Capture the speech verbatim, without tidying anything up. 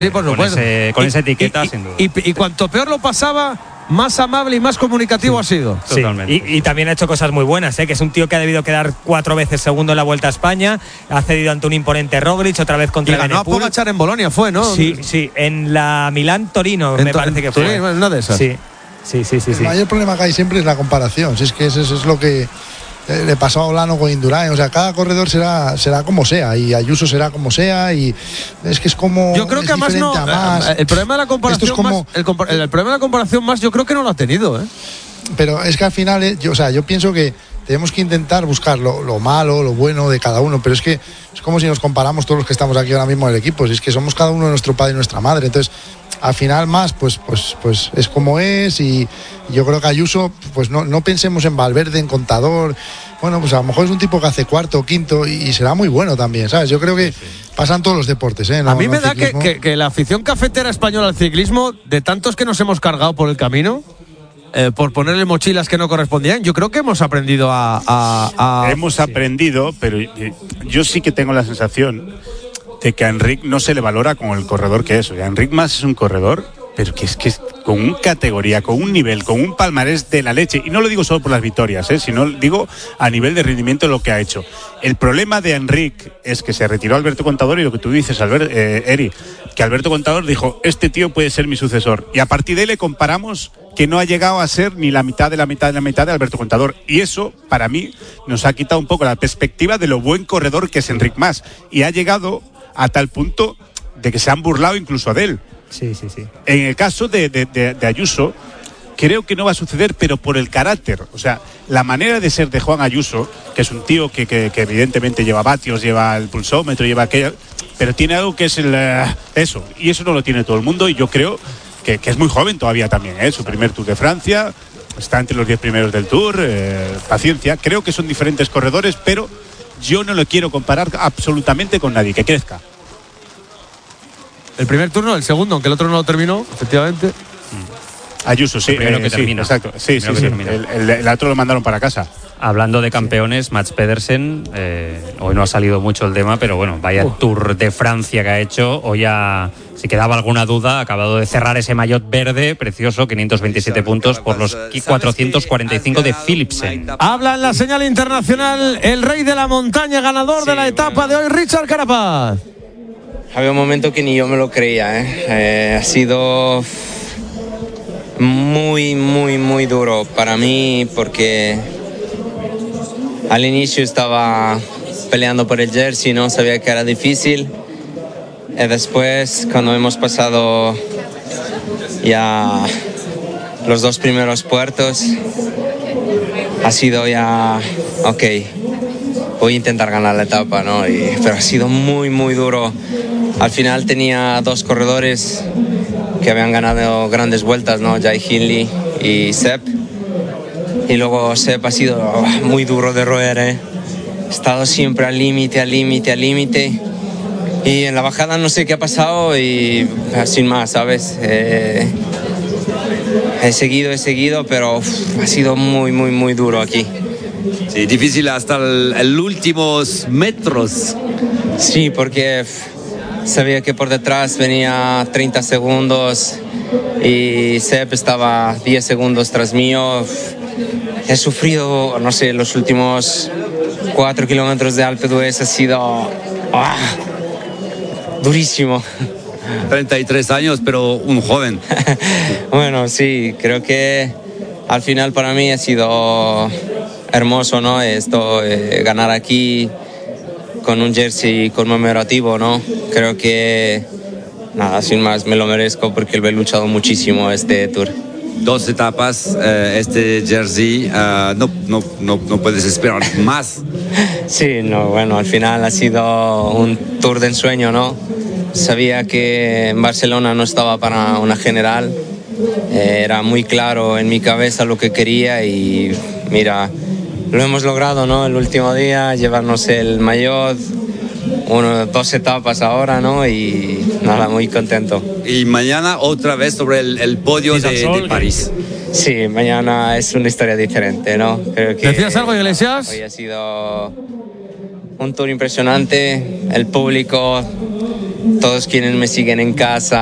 Sí, por supuesto. Con, ese, con y, esa etiqueta, y, sin duda. Y, y, y cuanto peor lo pasaba, más amable y más comunicativo sí, ha sido. Sí, totalmente. Y, y también ha hecho cosas muy buenas, ¿eh? Que es un tío que ha debido quedar cuatro veces segundo en la Vuelta a España, ha cedido ante un imponente Roglic, otra vez contra y ganó a Pogačar en Bolonia, fue, ¿no? Sí, sí, en la Milán-Torino, me parece que fue. Turín, una de esas. Sí, sí, sí, sí. El sí. mayor problema que hay siempre es la comparación. Si es que eso, eso es lo que le pasó a Olano con Indurain. O sea, cada corredor será será como sea y Ayuso será como sea y es que es como yo creo que además no a más. el problema de la comparación es como, más, el, el, el problema de la comparación más yo creo que no lo ha tenido, ¿eh? Pero es que al final eh, yo, o sea, yo pienso que tenemos que intentar buscar lo, lo malo, lo bueno de cada uno, pero es que es como si nos comparamos todos los que estamos aquí ahora mismo en el equipo, si es que somos cada uno de nuestro padre y nuestra madre, entonces al final más pues pues pues es como es y yo creo que Ayuso pues no, no pensemos en Valverde, en Contador, bueno pues a lo mejor es un tipo que hace cuarto o quinto y, y será muy bueno también, ¿sabes? Yo creo que pasan todos los deportes, ¿eh? No, a mí no me da que, que, que la afición cafetera española al ciclismo, de tantos que nos hemos cargado por el camino, Eh, por ponerle mochilas que no correspondían, yo creo que hemos aprendido a... a, a hemos sí. aprendido, pero yo sí que tengo la sensación de que a Enric no se le valora como el corredor que es. O sea, Enric Mas es un corredor, pero que es que es con una categoría, con un nivel, con un palmarés de la leche. Y no lo digo solo por las victorias, ¿eh? Sino digo a nivel de rendimiento de lo que ha hecho. El problema de Enric es que se retiró Alberto Contador y lo que tú dices, Albert, eh, Eri, que Alberto Contador dijo, este tío puede ser mi sucesor. Y a partir de ahí le comparamos que no ha llegado a ser ni la mitad de la mitad de la mitad de Alberto Contador. Y eso, para mí, nos ha quitado un poco la perspectiva de lo buen corredor que es Enric Mas. Y ha llegado a tal punto de que se han burlado incluso de él. Sí, sí, sí. En el caso de, de, de, de Ayuso, creo que no va a suceder, pero por el carácter. O sea, la manera de ser de Juan Ayuso, que es un tío que, que, que evidentemente lleva vatios, lleva el pulsómetro, lleva aquello, pero tiene algo que es el, uh, eso. Y eso no lo tiene todo el mundo y yo creo que, que es muy joven todavía también, ¿eh? Su primer Tour de Francia, está entre los diez primeros del Tour, eh, paciencia. Creo que son diferentes corredores, pero yo no lo quiero comparar absolutamente con nadie, que crezca. El primer turno, el segundo, aunque el otro no lo terminó, efectivamente. Mm. Ayuso, sí, el primero eh, que sí, termina. Exacto, sí, sí, sí. El, el, el otro lo mandaron para casa. Hablando de campeones, Mats Pedersen, eh, hoy no ha salido mucho el tema, pero bueno, vaya uh. Tour de Francia que ha hecho. Hoy ya, si quedaba alguna duda, ha acabado de cerrar ese maillot verde precioso, quinientos veintisiete puntos por los cuatrocientos cuarenta y cinco de Philipsen. Habla en la señal internacional el rey de la montaña, ganador sí, de la etapa bueno. de hoy, Richard Carapaz. Había un momento que ni yo me lo creía, ¿eh? Eh, ha sido muy, muy, muy duro para mí porque al inicio estaba peleando por el jersey, no sabía que era difícil. Y después, cuando hemos pasado ya los dos primeros puertos, ha sido ya, ok, voy a intentar ganar la etapa, ¿no? Y, pero ha sido muy, muy duro. Al final tenía dos corredores que habían ganado grandes vueltas, ¿no? Jai Hindley y Sepp. Y luego Sepp ha sido oh, muy duro de roer, ¿eh? He estado siempre al límite, al límite, al límite. Y en la bajada no sé qué ha pasado y sin más, ¿sabes? Eh, he seguido, he seguido, pero uf, ha sido muy, muy, muy duro aquí. Sí, difícil hasta los últimos metros. Sí, porque sabía que por detrás venía treinta segundos y Sepp estaba diez segundos tras mío. He sufrido, no sé, los últimos cuatro kilómetros de Alpe d'Huez ha sido oh, durísimo. treinta y tres años, pero un joven. Bueno, sí, creo que al final para mí ha sido hermoso, ¿no? Esto, eh, ganar aquí con un jersey conmemorativo, ¿no? Creo que, nada, sin más, me lo merezco porque lo he luchado muchísimo este Tour. Dos etapas, eh, este jersey, uh, no, no, no, no puedes esperar más. Sí, no, bueno, al final ha sido un Tour de ensueño, ¿no? Sabía que en Barcelona no estaba para una general, eh, era muy claro en mi cabeza lo que quería y mira, lo hemos logrado, ¿no? El último día, llevarnos el maillot, uno, dos etapas ahora, ¿no? Y nada, muy contento. Y mañana otra vez sobre el, el podio de, de París. Sí, mañana es una historia diferente, ¿no? Creo que ¿decías algo, Iglesias? Hoy ha sido un Tour impresionante, el público todos quienes me siguen en casa